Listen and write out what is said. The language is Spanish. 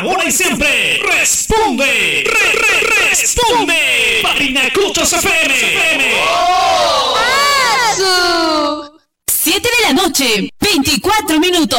ahora y siempre, responde, responde, Parinacochos FM. 7 de la noche, 24 minutos.